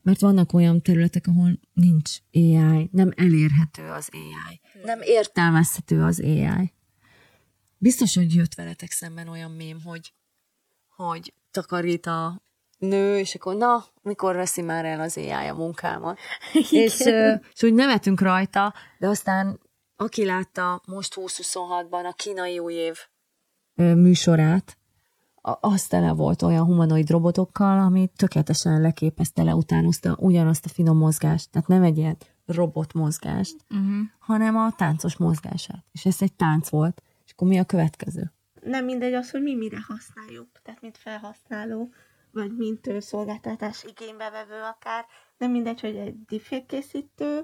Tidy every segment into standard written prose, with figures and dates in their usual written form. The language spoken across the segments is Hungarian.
Mert vannak olyan területek, ahol nincs AI, nem elérhető az AI, nem értelmezhető az AI. Biztos, hogy jött veletek szemben olyan mém, hogy takarít a nő, és akkor mikor veszi már el az AI a munkámat. És úgy nevetünk rajta, de aztán aki látta most 2026-ban a kínai új év műsorát, az tele volt olyan humanoid robotokkal, ami tökéletesen leképezte, leutánozta ugyanazt a finom mozgást. Tehát nem egy ilyen robot mozgást, hanem a táncos mozgását. És ez egy tánc volt. És akkor mi a következő? Nem mindegy az, hogy mi mire használjuk. Tehát mint felhasználó, vagy mint szolgáltatás igénybevevő akár. Nem mindegy, hogy egy deepfake készítő,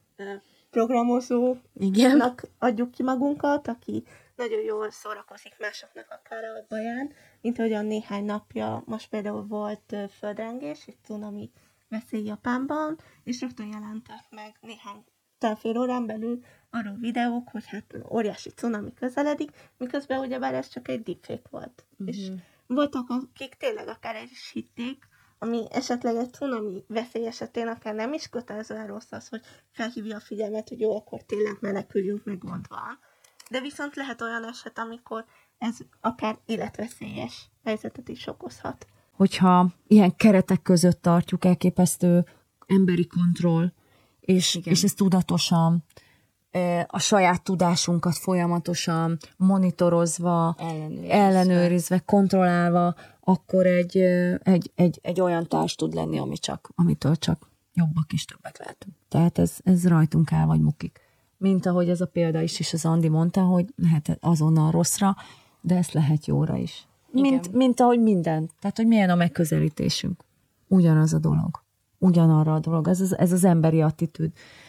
programozónak adjuk ki magunkat, aki nagyon jól szórakozik másoknak akár a baján, mint ahogyan néhány napja, most például volt földrengés, egy cunami veszély Japánban, és rögtön jelentek meg néhány fél órán belül arról videók, hogy hát óriási cunami közeledik, miközben ugyebár ez csak egy deepfake volt. És voltak, akik tényleg akár el is hitték, ami esetleg egy cunami veszély esetén akár nem is kötelezően rossz az, hogy felhívja a figyelmet, hogy jó, akkor tényleg meneküljünk, meg gond van. De viszont lehet olyan eset, amikor ez akár életveszélyes helyzetet is okozhat. Hogyha ilyen keretek között tartjuk, elképesztő emberi kontroll, és ez tudatosan, a saját tudásunkat folyamatosan monitorozva, ellenőrizve, kontrollálva, akkor egy olyan társ tud lenni, amitől csak jobbak és többek lehetünk. Tehát ez rajtunk áll, vagy mukik. Mint ahogy ez a példa is az Andi mondta, hogy lehet azonnal rosszra, de ezt lehet jóra is. Mint ahogy minden. Tehát, hogy milyen a megközelítésünk. Ugyanaz a dolog. Ugyanarra a dolog. Ez az emberi attitűd.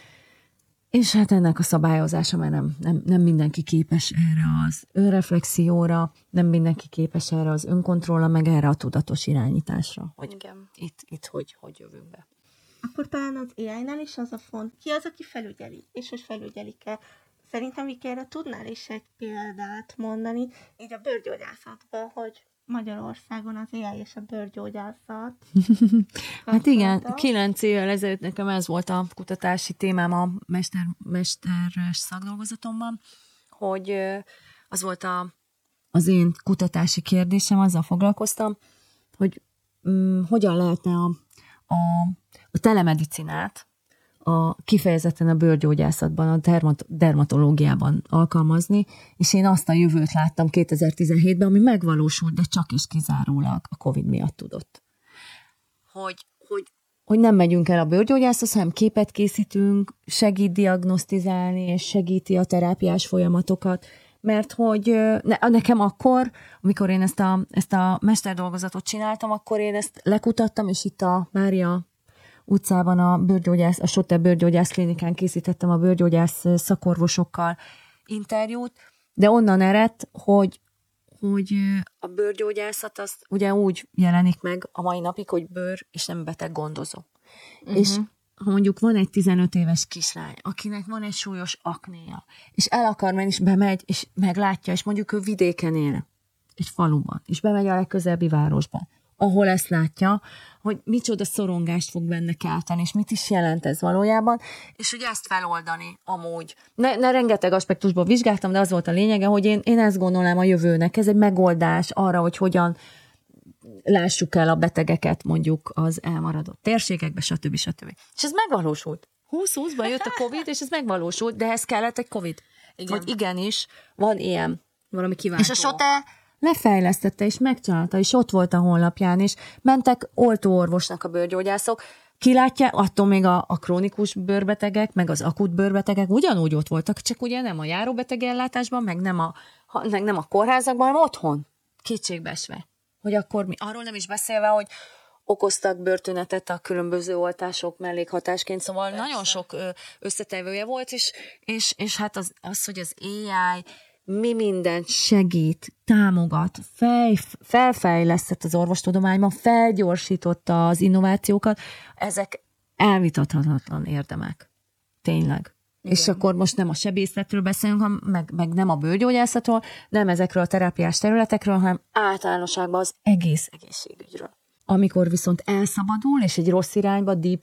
És hát ennek a szabályozása, mert nem mindenki képes erre az önreflexióra, nem mindenki képes erre az önkontrollra, meg erre a tudatos irányításra. Hogy itt hogy jövünk be. Akkor talán az AI-nál is az a font, ki az, aki felügyeli, és hogy felügyelik-e. Szerintem Viki, tudnál is egy példát mondani, így a bőrgyógyászatban, hogy Magyarországon az AI és a bőrgyógyászat. Hát igen, 9 évvel ezelőtt nekem ez volt a kutatási témám a mesteres szakdolgozatomban, hogy az volt az én kutatási kérdésem, azzal foglalkoztam, hogy hogyan lehetne a telemedicinát kifejezetten a bőrgyógyászatban, a dermatológiában alkalmazni, és én azt a jövőt láttam 2017-ben, ami megvalósult, de csak és kizárólag a Covid miatt tudott. Hogy nem megyünk el a bőrgyógyászhoz, hanem képet készítünk, segít diagnosztizálni, és segíti a terápiás folyamatokat, mert hogy nekem akkor, amikor én ezt a mesterdolgozatot csináltam, akkor én ezt lekutattam, és itt a Mária utcában a Sotte bőrgyógyász klinikán készítettem a bőrgyógyász szakorvosokkal interjút, de onnan eredt, hogy a bőrgyógyászat az ugye úgy jelenik meg a mai napig, hogy bőr és nem beteg gondozó. És ha mondjuk van egy 15 éves kislány, akinek van egy súlyos aknéja, és el akar menni, és bemegy, és meglátja, és mondjuk ő vidéken él, egy faluban, és bemegy a legközelebbi városba, ahol ezt látja, hogy micsoda szorongást fog benne kelteni, és mit is jelent ez valójában, és hogy ezt feloldani amúgy. Ne rengeteg aspektusból vizsgáltam, de az volt a lényege, hogy én ezt gondolom a jövőnek. Ez egy megoldás arra, hogy hogyan lássuk el a betegeket mondjuk az elmaradott térségekbe, stb. És ez megvalósult. 2020-ban jött a Covid, és ez megvalósult, de ez kellett egy Covid. Igen. Hogy igenis, van ilyen. Valami kiváltó. És a Sote lefejlesztette, és megcsinálta, és ott volt a honlapján, és mentek oltóorvosnak a bőrgyógyászok. Kilátja, attól még a krónikus bőrbetegek, meg az akut bőrbetegek ugyanúgy ott voltak, csak ugye nem a járóbeteg ellátásban, meg nem a kórházakban, hanem otthon, kétségbeesve. Hogy akkor mi? Arról nem is beszélve, hogy okoztak bőrtünetet a különböző oltások mellékhatásként, szóval persze. Nagyon sok összetevője volt, és hát az, hogy az AI mi mindent segít, támogat, felfejlesztett az orvostudományban, felgyorsította az innovációkat, ezek elvitathatatlan érdemek. Tényleg. Igen. És akkor most nem a sebészetről beszélünk, meg nem a bőrgyógyászatról, nem ezekről a terápiás területekről, hanem általánosságban az egész egészségügyről. Amikor viszont elszabadul, és egy rossz irányba,